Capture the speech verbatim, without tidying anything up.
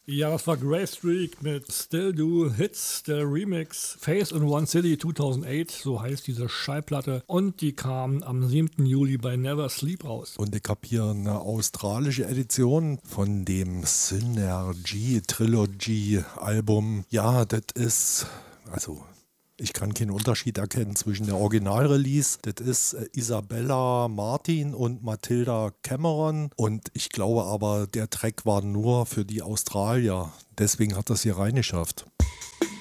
Ja, das war Grey Streak mit Still Do Hits, der Remix Face in One City zweitausendacht, so heißt diese Schallplatte. Und die kam am siebten Juli bei Never Sleep raus. Und ich habe hier eine australische Edition von dem Synergy Trilogy Album. Ja, das ist, also ich kann keinen Unterschied erkennen zwischen der Originalrelease. Das ist Isabella Martin und Matilda Cameron. Und ich glaube aber, der Track war nur für die Australier. Deswegen hat das hier reingeschafft.